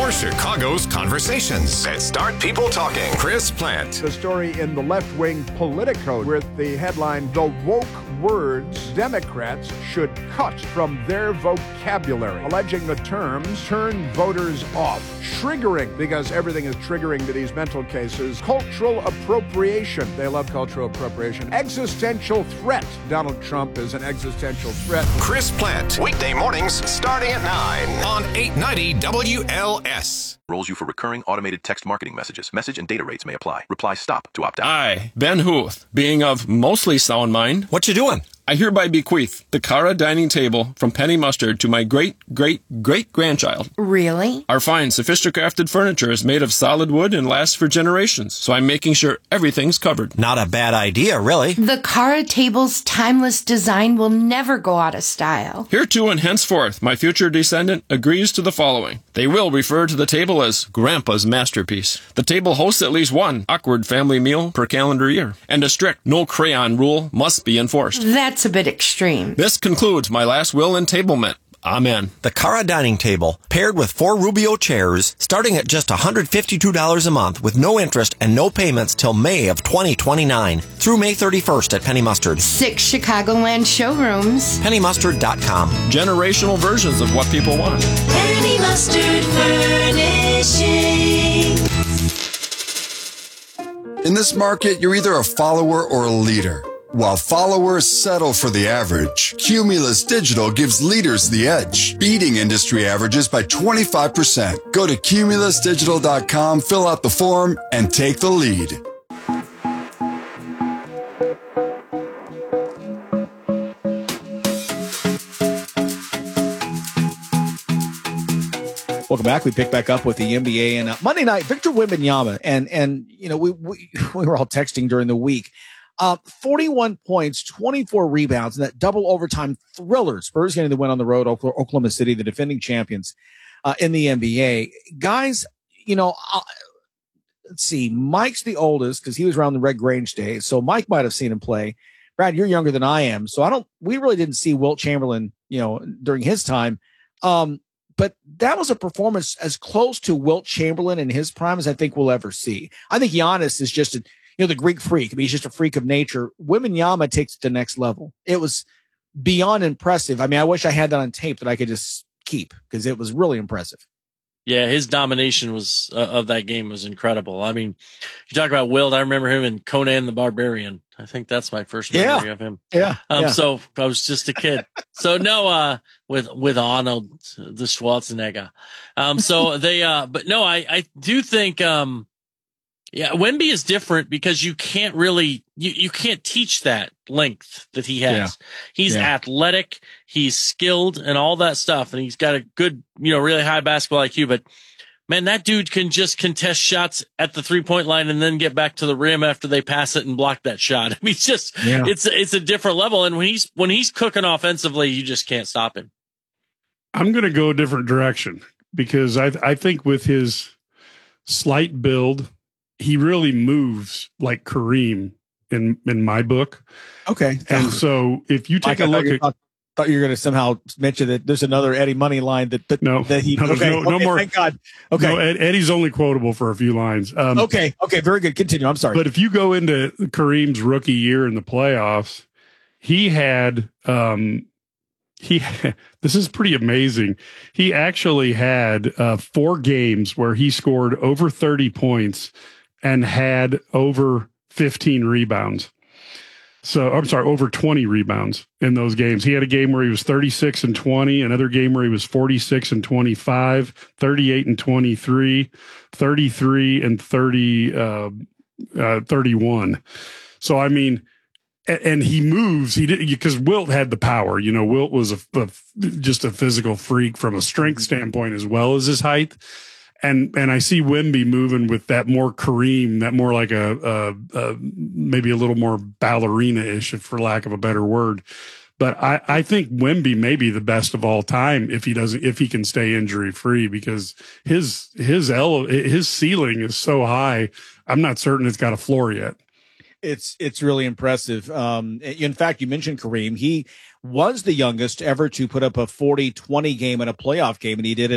for Chicago's conversations that start people talking. Chris Plant. The story in the left-wing Politico with the headline, "The woke words Democrats should cut from their vocabulary," alleging the terms turn voters off. Triggering, because everything is triggering to these mental cases. Cultural appropriation. They love cultural appropriation. Existential threat. Donald Trump is an existential threat. Chris Plant. Weekday mornings starting at 9 on 890 WLS. Rolls you for recurring automated text marketing messages. Message and data rates may apply. Reply STOP to opt out. I, Ben Huth, being of mostly sound mind. What you doing? I hereby bequeath the Cara dining table from Penny Mustard to my great-great-great-grandchild. Really? Our fine, sophisticated furniture is made of solid wood and lasts for generations, so I'm making sure everything's covered. Not a bad idea, really. The Cara table's timeless design will never go out of style. Hereto and henceforth, my future descendant agrees to the following. They will refer to the table as Grandpa's masterpiece. The table hosts at least one awkward family meal per calendar year, and a strict no crayon rule must be enforced. That's a bit extreme. This concludes my last will and tablement. Amen. The Cara dining table, paired with 4 Rubio chairs, starting at just $152 a month with no interest and no payments till May of 2029 through May 31st at Penny Mustard. 6 Chicagoland showrooms. PennyMustard.com. Generational versions of what people want. Penny Mustard Furnishing. In this market, you're either a follower or a leader. While followers settle for the average, Cumulus Digital gives leaders the edge, beating industry averages by 25%. Go to cumulusdigital.com, fill out the form, and take the lead. Welcome back. We pick back up with the NBA and Monday night. Victor Wembanyama and you know we were all texting during the week. 41 points, 24 rebounds, and that double overtime thriller. Spurs getting the win on the road. Oklahoma City, the defending champions in the NBA. Guys, you know, let's see. Mike's the oldest because he was around the Red Grange days, so Mike might have seen him play. Brad, you're younger than I am, so we really didn't see Wilt Chamberlain, you know, during his time. But that was a performance as close to Wilt Chamberlain in his prime as I think we'll ever see. I think Giannis is just the Greek freak. I mean, he's just a freak of nature. Wembanyama takes it to the next level. It was beyond impressive. I mean, I wish I had that on tape that I could just keep because it was really impressive. Yeah, his domination was of that game was incredible. I mean, you talk about Wilt. I remember him in Conan the Barbarian. I think that's my first memory of him. Yeah. So I was just a kid. So no, with Arnold the Schwarzenegger. But no, I do think, Wemby is different because you can't really, you can't teach that length that he has. Yeah. He's athletic, he's skilled and all that stuff. And he's got a good, really high basketball IQ, but man, that dude can just contest shots at the 3-point line and then get back to the rim after they pass it and block that shot. I mean, it's just, it's a different level. And when he's cooking offensively, you just can't stop him. I'm going to go a different direction because I think with his slight build, he really moves like Kareem in my book. Okay. And so if you take a look at, thought you were going to somehow mention that there's another Eddie Money line that no more. Thank God. Okay. No, Eddie's only quotable for a few lines. Okay. Very good. Continue. I'm sorry. But if you go into Kareem's rookie year in the playoffs, he had, this is pretty amazing. He actually had 4 games where he scored over 30 points and had over 15 rebounds. So I'm sorry, over 20 rebounds in those games. He had a game where he was 36 and 20, another game where he was 46 and 25, 38 and 23, 33 and 31. So, I mean, and he moves, because Wilt had the power, Wilt was just a physical freak from a strength standpoint as well as his height. And I see Wemby moving with that more Kareem, that more like a maybe a little more ballerina-ish, for lack of a better word. But I think Wemby may be the best of all time if he can stay injury free, because his ceiling is so high. I'm not certain it's got a floor yet. It's really impressive. In fact, you mentioned Kareem. He was the youngest ever to put up a 40-20 game in a playoff game, and he did it